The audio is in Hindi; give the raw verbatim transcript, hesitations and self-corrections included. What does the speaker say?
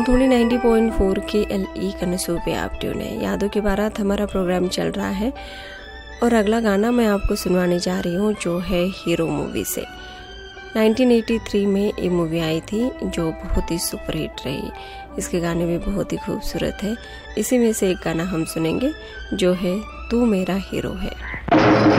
थोड़ी नाइंटी पॉइंट फोर के एल ई कनसू पे आप ट्यून है। यादों की बारात हमारा प्रोग्राम चल रहा है और अगला गाना मैं आपको सुनवाने जा रही हूँ जो है हीरो मूवी से। नाइंटीन एटी थ्री में ये मूवी आई थी जो बहुत ही सुपरहिट रही। इसके गाने भी बहुत ही खूबसूरत है। इसी में से एक गाना हम सुनेंगे जो है तू मेरा हीरो है।